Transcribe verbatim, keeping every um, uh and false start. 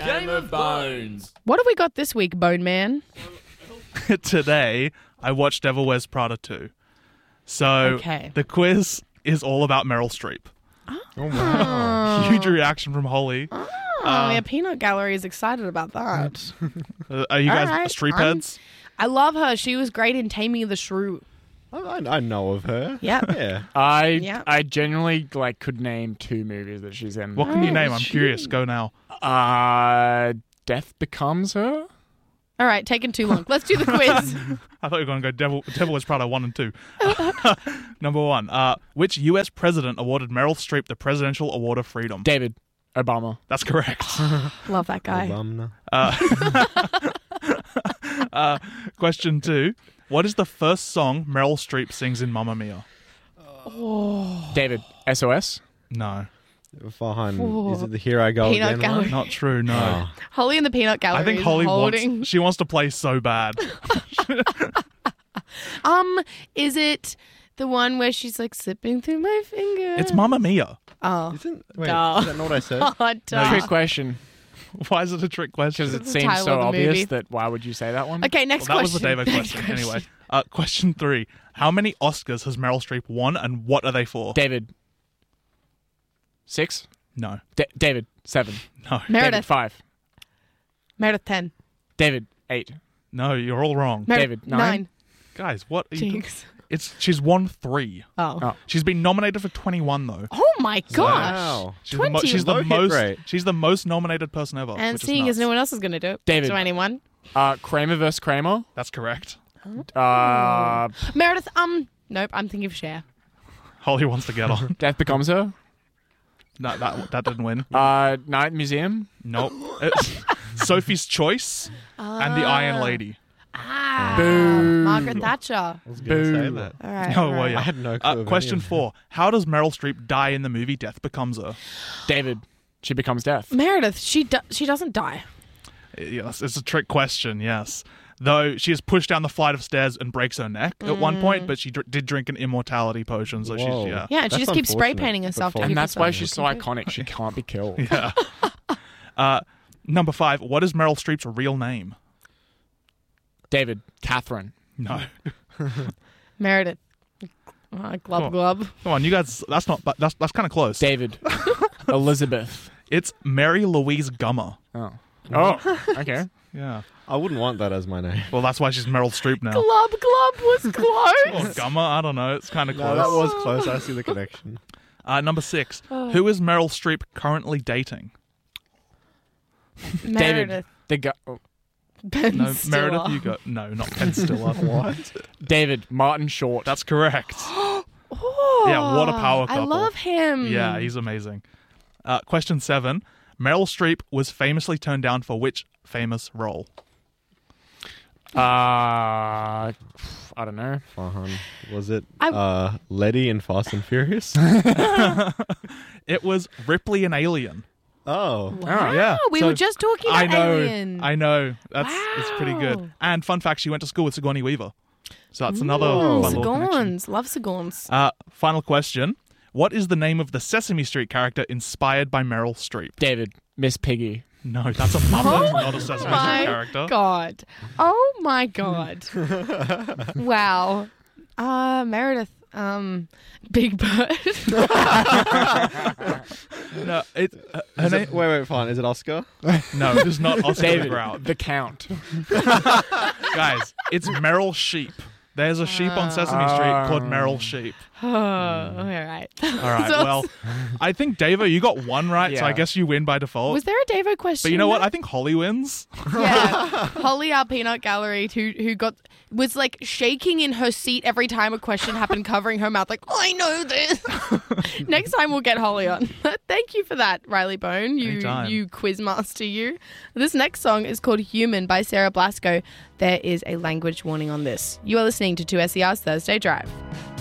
Game of Bones. What have we got this week, Bone Man? Today, I watched Devil Wears Prada two. So Okay. the quiz is all about Meryl Streep. Oh, wow. Huge reaction from Holly. Oh, Uh, yeah, Peanut Gallery is excited about that. Uh, are you All guys right, Streep I'm- heads? I love her. She was great in Taming the Shrew. I, I know of her. Yep. Yeah. I Yeah. I genuinely like could name two movies that she's in. What can you Oh, name? I'm shoot. curious. Go now. Uh, Death Becomes Her. All right, taking too long. Let's do the quiz. I thought you were going to go Devil, Devil Wears Prada one and two. Number one. Uh, which U S president awarded Meryl Streep the Presidential Award of Freedom? David Obama. That's correct. Love that guy. Alumna. uh, question two. What is the first song Meryl Streep sings in Mamma Mia? David S O S. No. Fine. Whoa. Is it the Here I Go Peanut Again Gallery. one? Not true, no. Oh. Holly in the Peanut Gallery I think is Holly holding... wants... She wants to play so bad. Um, is it the one where she's like slipping through my fingers? It's Mamma Mia. Oh. Isn't, wait, Duh. is that not what I said? Oh, duh. Trick question. Why is it a trick question? Because it It's the seems title so of the obvious movie. that why would you say that one? Okay, next Well, that was the question. David Next question. Anyway, uh, question three. How many Oscars has Meryl Streep won and what are they for? David. Six. No. Da- David. Seven. No. David. Meredith. Five. Meredith ten. David. Eight. No, you're all wrong. Meredith David, nine. Guys, what are you doing? Jinx. It's she's won three. Oh. Oh. She's been nominated for twenty-one though. Oh my gosh. Wow. She's the, mo- twenty. she's the Low hit most rate. she's the most nominated person ever. And which is seeing as nuts. no one else is going to do it. David. So anyone? Uh, Kramer versus Kramer. That's correct. Uh, Meredith, um, nope, I'm thinking of Cher. Holly wants to get on. Death Becomes Her. No, that that didn't win. Uh, Night Museum. Nope. It's Sophie's Choice and the Iron Lady. Ah. Boo. Margaret Thatcher. I was going to say Boo. that. All right. Oh, all well, right. yeah. I had no clue. Uh, of any question of them. four. How does Meryl Streep die in the movie Death Becomes Her? David. She becomes death. Meredith, she do- she doesn't die. Yes, it's a trick question, yes. Though she is pushed down the flight of stairs and breaks her neck at one point, but she dr- did drink an immortality potion, so Whoa. she's, yeah. Yeah, and she That's just keeps spray unfortunate, painting herself. but to And keep that's why herself she's so looking iconic. She can't be killed. Yeah. uh, number five. What is Meryl Streep's real name? David. Catherine. No. good. Meredith. Uh, glub Cool. glub. Come on, you guys. That's not. That's that's kind of close. David. Elizabeth. It's Mary Louise Gummer. Oh. Oh. Okay. Yeah. I wouldn't want that as my name. Well, that's why she's Meryl Streep now. Glub glub was Or close. Gummer. I don't know. It's kind of No, close. that was close. I see the connection. Uh, number six. Oh. Who is Meryl Streep currently dating? David. Meredith. The guy. Oh. Ben No, Stiller. Meredith. You go. No, not Ben Stiller. What? David. Martin Short. That's correct. Oh, Yeah, what a power I couple. love him. Yeah, he's amazing. Uh, question seven. Meryl Streep was famously turned down for which famous role? Uh, I don't know. Fun. Was it I- uh, Letty in Fast and Furious? It was Ripley in Alien. Oh. Wow, yeah. we So, were just talking about I know. Alien. I know. That's it's pretty Wow. good. And fun fact, she went to school with Sigourney Weaver. So that's another Whoa. fun little connection. Sigons. Love Sigons. Uh, final question. What is the name of the Sesame Street character inspired by Meryl Streep? David. Miss Piggy. No, that's a Muppet, not a Sesame Street my character. God. Oh my God. Wow. Uh, Meredith. Um, Big Bird. No, it, uh, her Is name, it, wait, wait, fine. Is it Oscar? no, it is not Oscar David. Grout. The Count. Guys, it's Meryl Sheep. There's a sheep on Sesame Street called Meryl Sheep. Oh, all right. All right, So- well, I think, Davo, you got one right, so Yeah. I guess you win by default. Was there a Davo question? But you know what? I think Holly wins. Yeah, Holly, our peanut gallery, who who got was like shaking in her seat every time a question happened, covering her mouth, like I know this. Next time we'll get Holly on. Thank you for that, Riley Bone. You Anytime. you quizmaster. You. This next song is called "Human" by Sarah Blasco. There is a language warning on this. You are listening to two S E R's Thursday Drive.